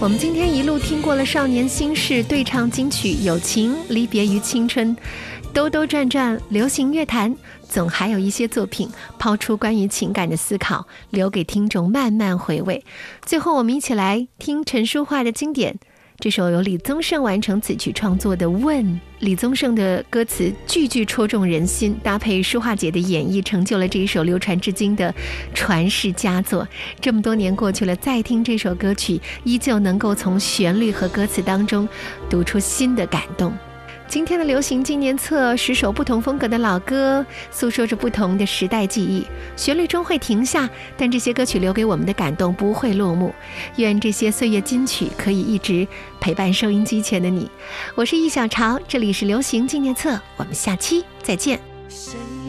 我们今天一路听过了少年心事、对唱金曲、友情、离别于青春，兜兜转转，流行乐坛总还有一些作品抛出关于情感的思考，留给听众慢慢回味。最后我们一起来听陈淑桦的经典，这首由李宗盛完成词曲创作的《问》，李宗盛的歌词句句戳中人心，搭配淑桦姐的演绎，成就了这一首流传至今的传世佳作。这么多年过去了，再听这首歌曲，依旧能够从旋律和歌词当中读出新的感动。今天的流行纪念册，10首不同风格的老歌，诉说着不同的时代记忆。旋律终会停下，但这些歌曲留给我们的感动不会落幕。愿这些岁月金曲可以一直陪伴收音机前的你。我是易小潮，这里是流行纪念册，我们下期再见。